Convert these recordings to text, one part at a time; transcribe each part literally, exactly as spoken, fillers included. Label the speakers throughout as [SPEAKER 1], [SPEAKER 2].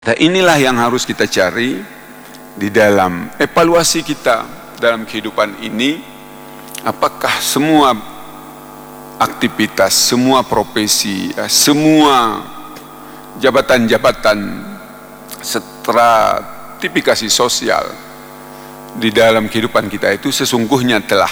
[SPEAKER 1] Nah, inilah yang harus kita cari di dalam evaluasi kita dalam kehidupan ini. Apakah semua aktivitas, semua profesi, semua jabatan-jabatan stratifikasi sosial di dalam kehidupan kita itu sesungguhnya telah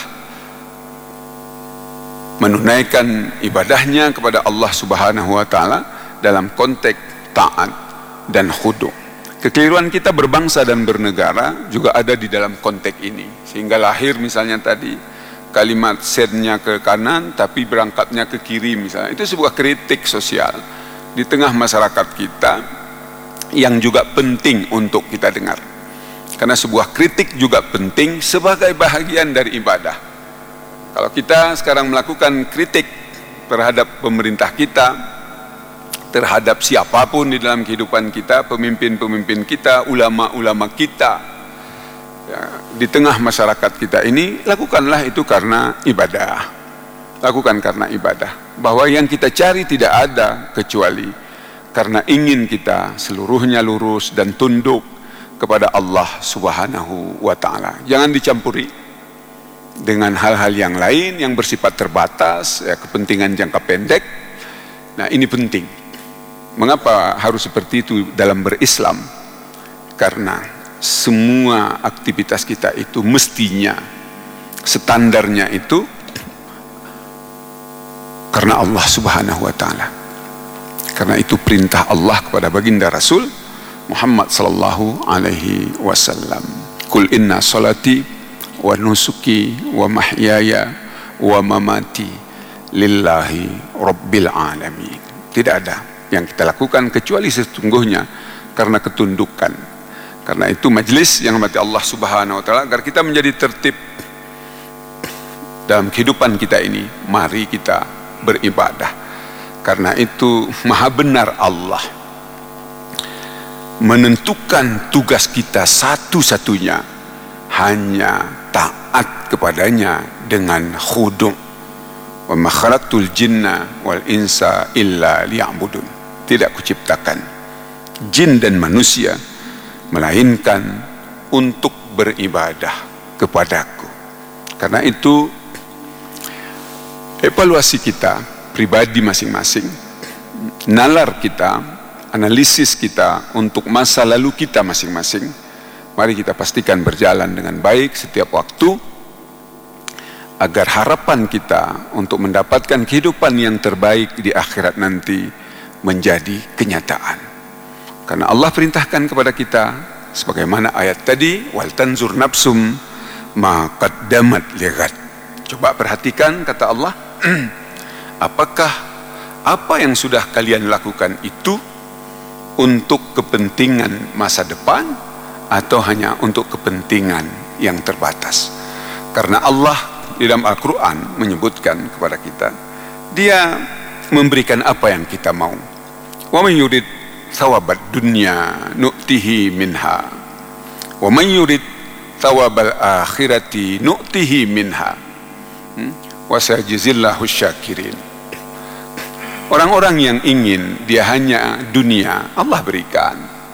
[SPEAKER 1] menunaikan ibadahnya kepada Allah Subhanahu wa taala dalam konteks taat dan khudu'. Kekeliruan kita berbangsa dan bernegara juga ada di dalam konteks ini, sehingga lahir misalnya tadi kalimat sennya ke kanan tapi berangkatnya ke kiri misalnya. Itu sebuah kritik sosial di tengah masyarakat kita yang juga penting untuk kita dengar, karena sebuah kritik juga penting sebagai bahagian dari ibadah. Kalau kita sekarang melakukan kritik terhadap pemerintah kita, terhadap siapapun di dalam kehidupan kita, pemimpin-pemimpin kita, ulama-ulama kita, ya, di tengah masyarakat kita ini, lakukanlah itu karena ibadah. Lakukan karena ibadah. Bahwa yang kita cari tidak ada kecuali karena ingin kita seluruhnya lurus dan tunduk kepada Allah Subhanahu wa ta'ala. Jangan dicampuri dengan hal-hal yang lain yang bersifat terbatas, ya, kepentingan jangka pendek. Nah, ini penting. Mengapa harus seperti itu dalam berislam? Karena semua aktivitas kita itu mestinya standarnya itu karena Allah Subhanahu wa ta'ala. Karena itu perintah Allah kepada baginda Rasul Muhammad sallallahu alaihi wasallam. Kul inna salati wa nusuki wa mahyaya wa mamati lillahi rabbil alamin. Tidak ada yang kita lakukan kecuali sesungguhnya karena ketundukan. Karena itu majelis yang mati Allah Subhanahu wa ta'ala agar kita menjadi tertib dalam kehidupan kita ini, mari kita beribadah. Karena itu maha benar Allah menentukan tugas kita satu-satunya hanya taat kepadanya dengan khudu'. Wa ma khalaqtul jinna wal insa illa liya'budun. Tidak kuciptakan jin dan manusia melainkan untuk beribadah kepadaku. Karena itu evaluasi kita pribadi masing-masing, nalar kita, analisis kita untuk masa lalu kita masing-masing, mari kita pastikan berjalan dengan baik setiap waktu, agar harapan kita untuk mendapatkan kehidupan yang terbaik di akhirat nanti menjadi kenyataan. Karena Allah perintahkan kepada kita sebagaimana ayat tadi, wal tanzur nafsum ma qaddamat lighad. Coba perhatikan kata Allah, apakah apa yang sudah kalian lakukan itu untuk kepentingan masa depan atau hanya untuk kepentingan yang terbatas? Karena Allah di dalam Al-Quran menyebutkan kepada kita, Dia memberikan apa yang kita mau. Wa man yurid thawabad dunya nu'tihi minha wa man yurid thawabal akhirati nu'tihi minha wa sayajzillahu syakirin. Orang-orang yang ingin dia hanya dunia, Allah berikan.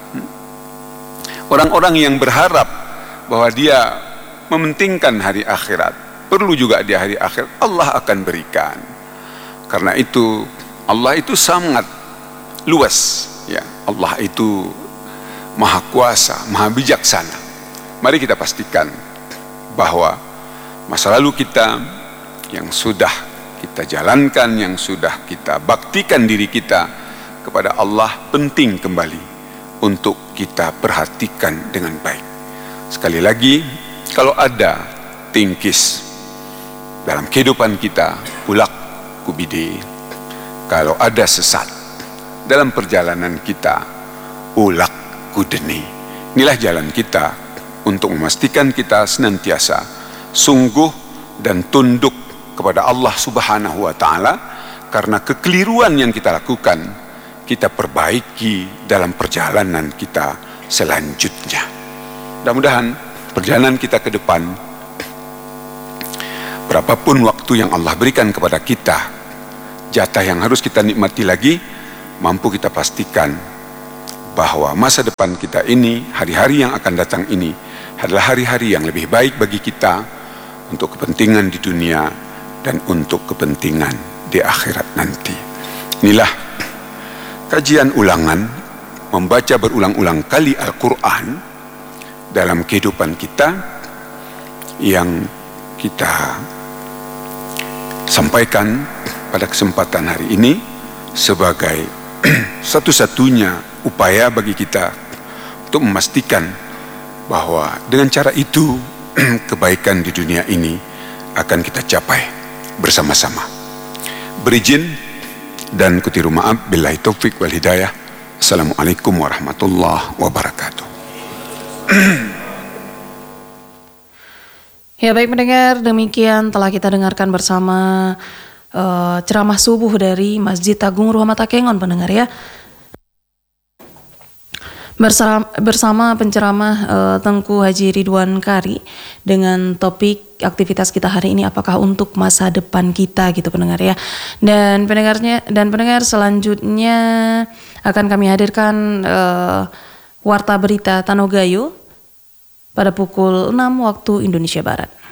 [SPEAKER 1] Orang-orang yang berharap bahwa dia mementingkan hari akhirat, perlu juga di hari akhir, Allah akan berikan. Karena itu Allah itu sangat luas, ya. Allah itu maha kuasa, maha bijaksana. Mari kita pastikan bahwa masa lalu kita yang sudah kita jalankan, yang sudah kita baktikan diri kita kepada Allah, penting kembali untuk kita perhatikan dengan baik. Sekali lagi, kalau ada tingkis dalam kehidupan kita, ulak kubide. Kalau ada sesat dalam perjalanan kita, ulak kudeni. Inilah jalan kita untuk memastikan kita senantiasa sungguh dan tunduk kepada Allah Subhanahu wa ta'ala. Karena kekeliruan yang kita lakukan, kita perbaiki dalam perjalanan kita selanjutnya. Mudah-mudahan perjalanan kita ke depan, berapapun waktu yang Allah berikan kepada kita, jatah yang harus kita nikmati lagi, mampu kita pastikan bahwa masa depan kita ini, hari-hari yang akan datang ini adalah hari-hari yang lebih baik bagi kita untuk kepentingan di dunia dan untuk kepentingan di akhirat nanti. Inilah kajian ulangan, membaca berulang-ulang kali Al-Quran dalam kehidupan kita yang kita sampaikan pada kesempatan hari ini sebagai satu-satunya upaya bagi kita untuk memastikan bahwa dengan cara itu kebaikan di dunia ini akan kita capai bersama-sama. Berizin dan kutiru maaf, billahi taufik wal hidayah. Assalamualaikum warahmatullahi wabarakatuh.
[SPEAKER 2] Ya baik pendengar, demikian telah kita dengarkan bersama uh, ceramah subuh dari Masjid Agung Ruhamata Kengon pendengar ya. Bersama, bersama penceramah uh, Tengku Haji Ridwan Kari dengan topik aktivitas kita hari ini apakah untuk masa depan kita gitu pendengar ya. Dan pendengarnya dan pendengar selanjutnya akan kami hadirkan uh, Warta Berita Tanogayo pada pukul enam waktu Indonesia Barat.